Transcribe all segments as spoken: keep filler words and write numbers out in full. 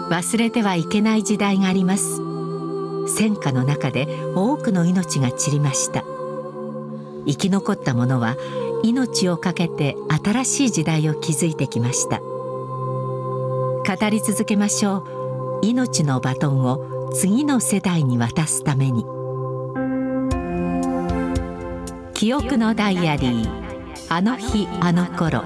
忘れてはいけない時代があります。戦火の中で多くの命が散りました。生き残った者は命を懸けて新しい時代を築いてきました。語り続けましょう。命のバトンを次の世代に渡すために。記憶のダイアリー、あの日あの頃。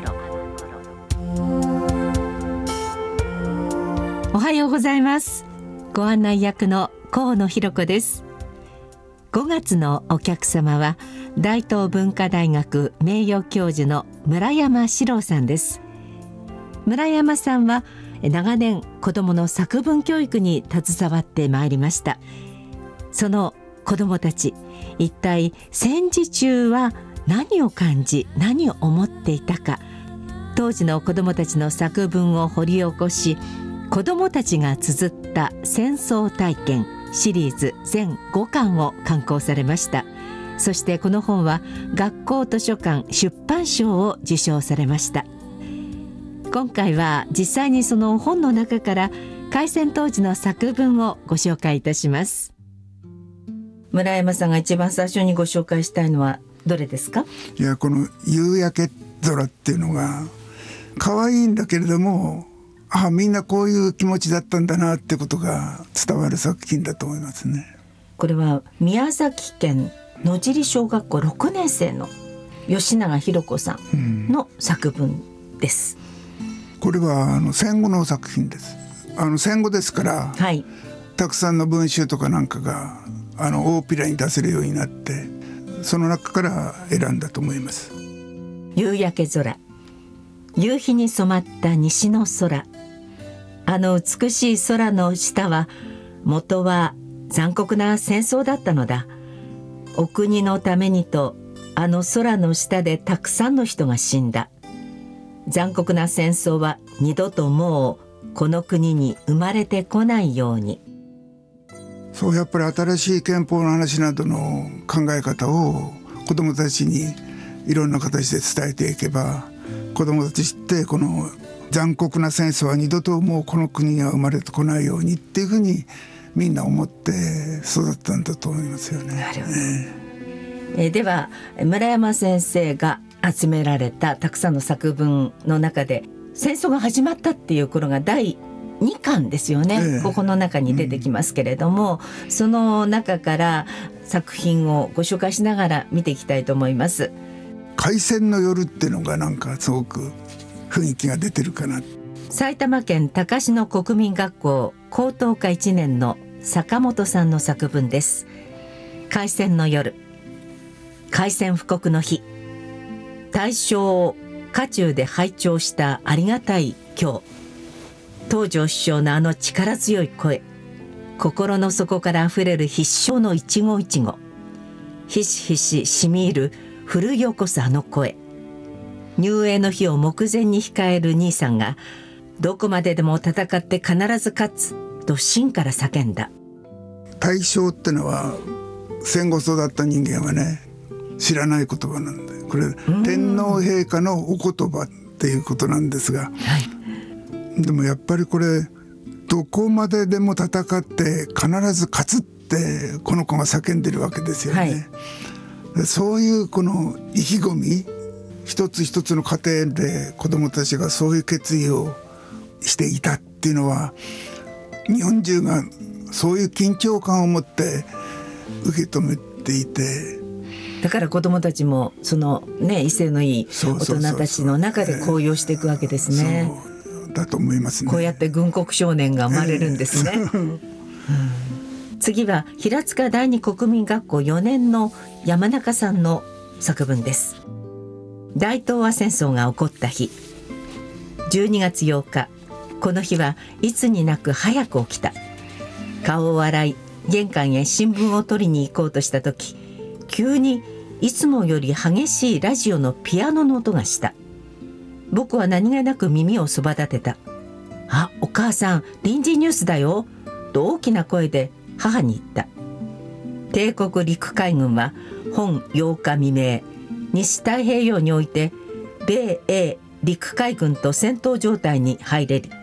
おはようございます。ご案内役の河野弘子です。ごがつのお客様は大東文化大学名誉教授の村山史郎さんです。村山さんは長年子どもの作文教育に携わってまいりました。その子どもたち、一体戦時中は何を感じ何を思っていたか、当時の子どもたちの作文を掘り起こし、子どもたちが綴った戦争体験シリーズ全ごかんを刊行されました。そしてこの本は学校図書館出版賞を受賞されました。今回は実際にその本の中から開戦当時の作文をご紹介いたします。村山さんが一番最初にご紹介したいのはどれですか？ いや、この夕焼け空っていうのが可愛いんだけれども、ああみんなこういう気持ちだったんだなってことが伝わる作品だと思いますね。 これは宮崎県野尻小学校ろくねん生の吉永弘子さんの作文です、 うん、これはあの戦後の作品です。あの戦後ですから、はい、たくさんの文集とかなんかがあの大っぴらに出せるようになって、その中から選んだと思います。 夕焼け空、夕日に染まった西の空、あの美しい空の下は元は残酷な戦争だったのだ。お国のためにとあの空の下でたくさんの人が死んだ。残酷な戦争は二度ともうこの国に生まれてこないように。 そうやっぱり新しい憲法の話などの考え方を子どもたちにいろんな形で伝えていけば、子どもたちってこの残酷な戦争は二度ともうこの国には生まれてこないようにっていうふうにみんな思って育ったんだと思いますよね。 なるほど、ねえー、では村山先生が集められたたくさんの作文の中で戦争が始まったっていう頃がだいにかんですよね、えー、ここの中に出てきますけれども、うん、その中から作品をご紹介しながら見ていきたいと思います。 開戦の夜っていうのがなんかすごく雰囲気が出てるかな。 埼玉県高篠国民学校高等科いちねんの坂本さんの作文です。開戦の夜、開戦布告の日、大正を渦中で拝聴したありがたい今日、東条首相のあの力強い声、心の底からあふれる必勝の一期一会、ひしひししみ入る奮い起こすあの声、入営の日を目前に控える兄さんがどこまででも戦って必ず勝つと心から叫んだ。 大正ってのは戦後育った人間はね知らない言葉なんで、これ天皇陛下のお言葉っていうことなんですが、はい、でもやっぱりこれどこまででも戦って必ず勝つってこの子が叫んでるわけですよね、はい、そういうこの意気込み、一つ一つの家庭で子どもたちがそういう決意をしていたっていうのは、日本中がそういう緊張感を持って受け止めていて、 だから子どもたちもそのね威勢のいい大人たちの中で高揚していくわけですね。 そうだと思いますね。 こうやって軍国少年が生まれるんですね、えーうん、次は平塚第二国民学校よねんの山中さんの作文です。大東亜戦争が起こった日、じゅうにがつようか、この日はいつになく早く起きた。顔を洗い玄関へ新聞を取りに行こうとした時、急にいつもより激しいラジオのピアノの音がした。僕は何気なく耳をそば立てた。あ、お母さん、臨時ニュースだよと大きな声で母に言った。帝国陸海軍は本ようか未明、西太平洋において米英陸海軍と戦闘状態に入れる。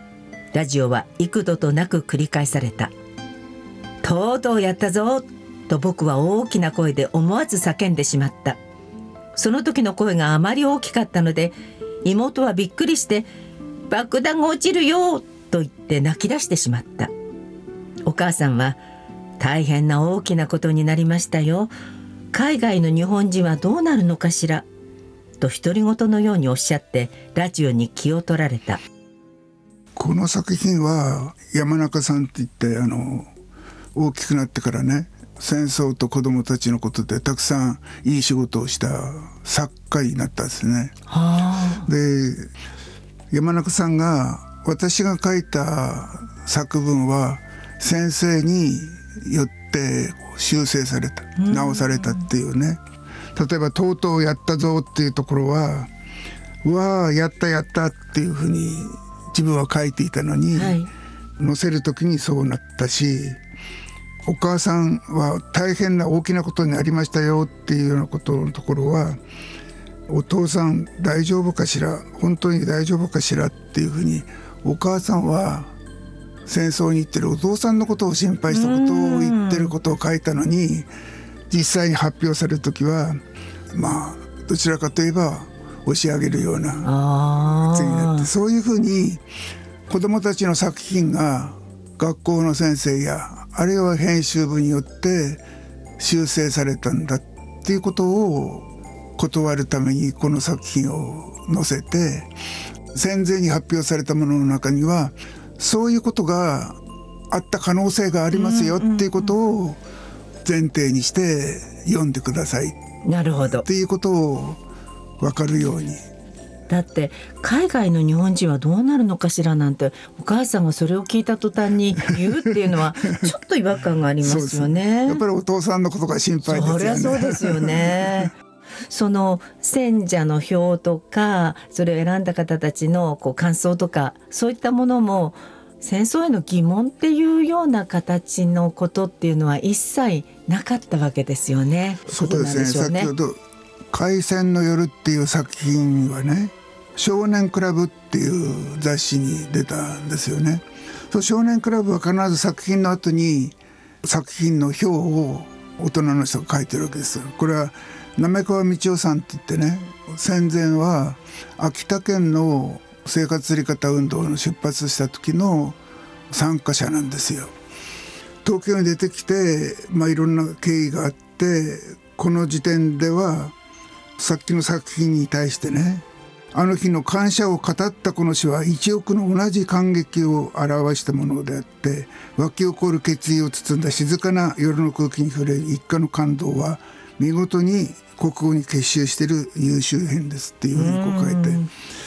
ラジオは幾度となく繰り返された。とうとうやったぞと僕は大きな声で思わず叫んでしまった。その時の声があまり大きかったので、妹はびっくりして爆弾が落ちるよと言って泣き出してしまった。お母さんは、大変な大きなことになりましたよ。海外の日本人はどうなるのかしらと独り言のようにおっしゃってラジオに気を取られた。 この作品は山中さんって言ってあの大きくなってからね、戦争と子どもたちのことでたくさんいい仕事をした作家になったんですね。で、山中さんが、私が書いた作文は先生によって修正された、直されたっていうね。例えばとうとうやったぞっていうところは、うわあやったやったっていうふうに自分は書いていたのに、はい、載せる時にそうなったし、お母さんは大変な大きなことになりましたよっていうようなことのところは、お父さん大丈夫かしら、本当に大丈夫かしらっていうふうに、お母さんは戦争に行ってるお父さんのことを心配したことを言ってることを書いたのに、実際に発表される時はまあどちらかといえば押し上げるような発言になって、そういうふうに子どもたちの作品が学校の先生やあるいは編集部によって修正されたんだっていうことを断るためにこの作品を載せて、戦前に発表されたものの中にはそういうことがあった可能性がありますよっていうことを前提にして読んでください。 なるほど。 っていうことを分かるように。 だって海外の日本人はどうなるのかしらなんて、お母さんがそれを聞いた途端に言うっていうのはちょっと違和感がありますよね。 やっぱりお父さんのことが心配ですよね。 そりゃそうですよね。その選者の票とか、それを選んだ方たちのこう感想とか、そういったものも戦争への疑問っていうような形のことっていうのは一切なかったわけですよね。 そうですね。先ほど海戦の夜っていう作品はね、少年クラブっていう雑誌に出たんですよね。そう、少年クラブは必ず作品の後に作品の評を大人の人が書いてるわけですよ。これは滑川道夫さんって言ってね、戦前は秋田県の生活釣り方運動の出発した時の参加者なんですよ。東京に出てきて、まあ、いろんな経緯があって、この時点ではさっきの作品に対してね、あの日の感謝を語ったこの詩は一億の同じ感激を表したものであって、湧き起こる決意を包んだ静かな夜の空気に触れる一家の感動は見事に国語に結集している優秀編ですっていうふうにこう書いて、